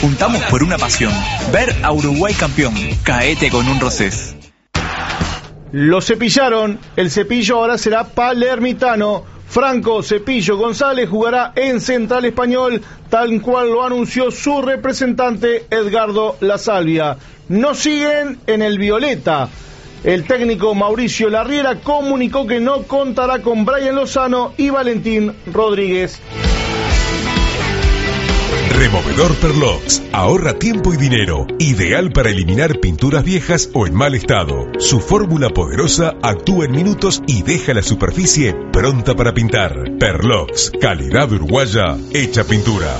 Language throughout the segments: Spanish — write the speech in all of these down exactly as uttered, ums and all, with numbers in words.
Juntamos por una pasión, ver a Uruguay campeón. Caete con un Rosés. Lo cepillaron, el cepillo ahora será palermitano. Franco Cepillo González jugará en Central Español, tal cual lo anunció su representante Edgardo La Salvia. No siguen en el violeta. El técnico Mauricio Larriera comunicó que no contará con Brian Lozano y Valentín Rodríguez. Removedor Perlox. Ahorra tiempo y dinero. Ideal para eliminar pinturas viejas o en mal estado. Su fórmula poderosa actúa en minutos y deja la superficie pronta para pintar. Perlox. Calidad uruguaya hecha pintura.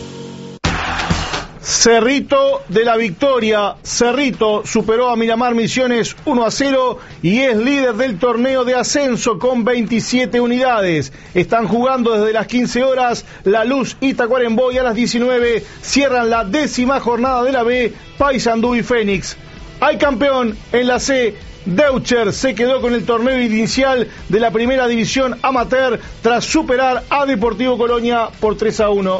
Cerrito de la Victoria. Cerrito superó a Miramar Misiones uno a cero y es líder del torneo de ascenso con veintisiete unidades. Están jugando desde las quince horas. La Luz y Tacuarembó, y a las diecinueve cierran la décima jornada de la B, Paysandú y Fénix. Hay campeón en la C. Deutscher se quedó con el torneo inicial de la primera división amateur tras superar a Deportivo Colonia por tres a uno.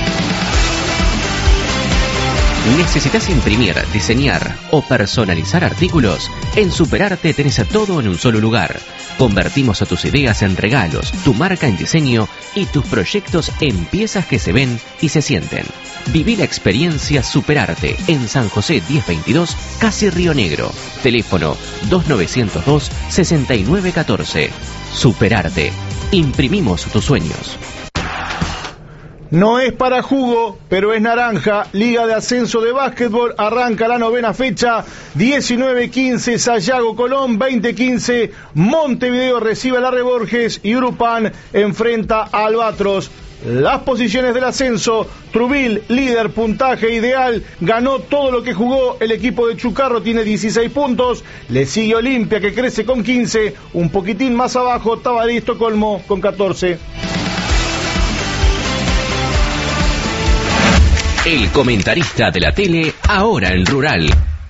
¿Necesitas imprimir, diseñar o personalizar artículos? En Superarte tenés todo en un solo lugar. Convertimos a tus ideas en regalos, tu marca en diseño y tus proyectos en piezas que se ven y se sienten. Viví la experiencia Superarte en San José diez veintidós, casi Río Negro. Teléfono dos nueve cero dos, seis nueve uno cuatro. Superarte. Imprimimos tus sueños. No es para jugo, pero es naranja. Liga de Ascenso de Básquetbol arranca la novena fecha. diecinueve quince Sayago Colón, veinte quince Montevideo recibe a la Reborges y Urupán enfrenta a Albatros. Las posiciones del ascenso: Trubil, líder, puntaje ideal, ganó todo lo que jugó. El equipo de Chucarro tiene dieciséis puntos. Le sigue Olimpia, que crece con quince. Un poquitín más abajo, Tabaré y Estocolmo con catorce. El comentarista de la tele, ahora en Rural.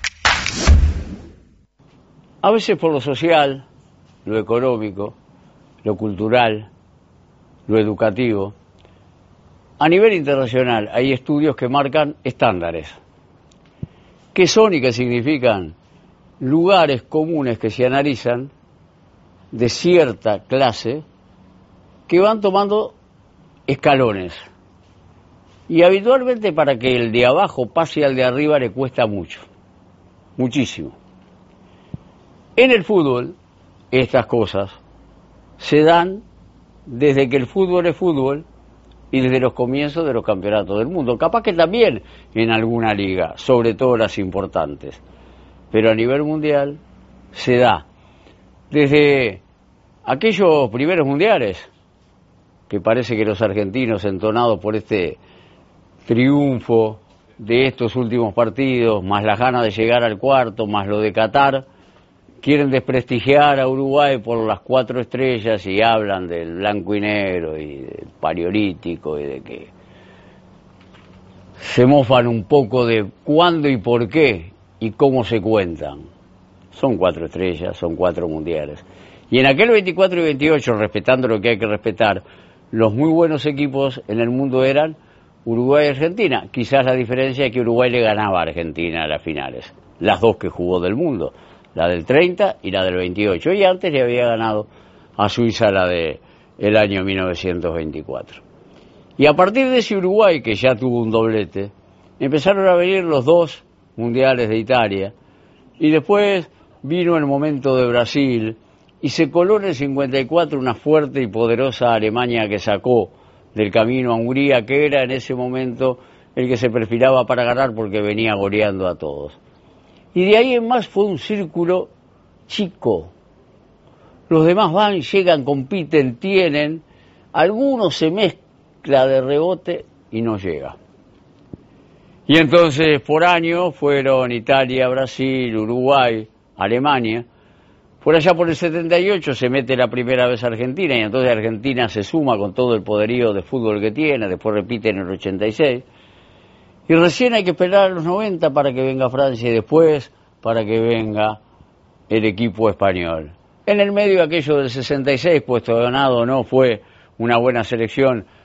A veces por lo social, lo económico, lo cultural, lo educativo, a nivel internacional hay estudios que marcan estándares. ¿Qué son y qué significan? Lugares comunes que se analizan de cierta clase que van tomando escalones. Y habitualmente para que el de abajo pase al de arriba le cuesta mucho, muchísimo. En el fútbol, estas cosas se dan desde que el fútbol es fútbol y desde los comienzos de los campeonatos del mundo. Capaz que también en alguna liga, sobre todo las importantes. Pero a nivel mundial se da desde aquellos primeros mundiales, que parece que los argentinos, entonados por este triunfo de estos últimos partidos, más las ganas de llegar al cuarto, más lo de Qatar, quieren desprestigiar a Uruguay por las cuatro estrellas y hablan del blanco y negro y del paleolítico y de que se mofan un poco de cuándo y por qué y cómo se cuentan. Son cuatro estrellas, son cuatro mundiales. Y en aquel veinticuatro y veintiocho, respetando lo que hay que respetar, los muy buenos equipos en el mundo eran Uruguay y Argentina. Quizás la diferencia es que Uruguay le ganaba a Argentina a las finales, las dos que jugó del mundo, la del treinta y la del veintiocho, y antes le había ganado a Suiza la de el año mil novecientos veinticuatro. Y a partir de ese Uruguay, que ya tuvo un doblete, empezaron a venir los dos mundiales de Italia, y después vino el momento de Brasil, y se coló en el cincuenta y cuatro una fuerte y poderosa Alemania que sacó del camino a Hungría, que era en ese momento el que se perfilaba para ganar porque venía goleando a todos. Y de ahí en más fue un círculo chico. Los demás van, llegan, compiten, tienen, algunos se mezcla de rebote y no llega. Y entonces por año fueron Italia, Brasil, Uruguay, Alemania. Por allá por el setenta y ocho se mete la primera vez Argentina, y entonces Argentina se suma con todo el poderío de fútbol que tiene, después repite en el ochenta y seis, y recién hay que esperar a los noventa para que venga Francia y después para que venga el equipo español. En el medio aquello del sesenta y seis, puesto ganado no fue una buena selección